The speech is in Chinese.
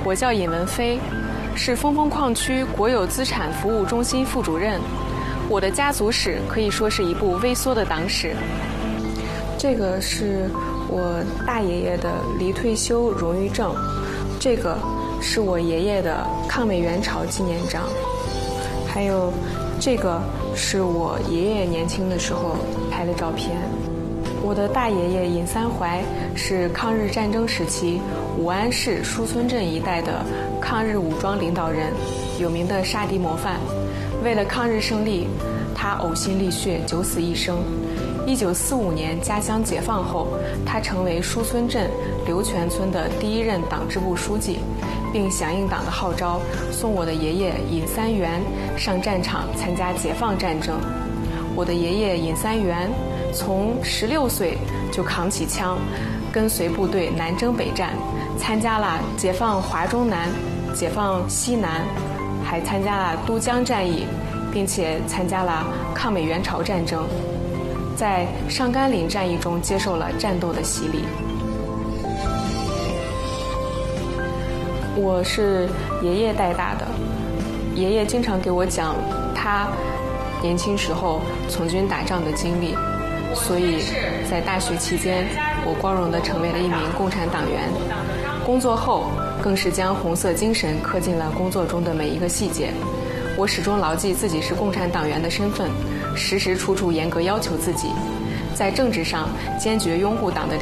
我叫尹文飞，是峰峰矿区国有资产服务中心副主任。我的家族史可以说是一部微缩的党史。这个是我大爷爷的离退休荣誉证，这个是我爷爷的抗美援朝纪念章，还有这个是我爷爷年轻的时候拍的照片。我的大爷爷尹三怀是抗日战争时期武安市树村镇一带的抗日武装领导人，有名的杀敌模范。为了抗日胜利，他呕心沥血，九死一生。1945年家乡解放后，他成为树村镇刘泉村的第一任党支部书记，并响应党的号召，送我的爷爷尹三元上战场参加解放战争。我的爷爷尹三元从16岁就扛起枪，跟随部队南征北战，参加了解放华中南、解放西南，还参加了都江战役，并且参加了抗美援朝战争，在上甘岭战役中接受了战斗的洗礼。我是爷爷带大的，爷爷经常给我讲他年轻时候从军打仗的经历，所以在大学期间，我光荣地成为了一名共产党员。工作后，更是将红色精神刻进了工作中的每一个细节。我始终牢记自己是共产党员的身份，时时处处严格要求自己，在政治上坚决拥护党的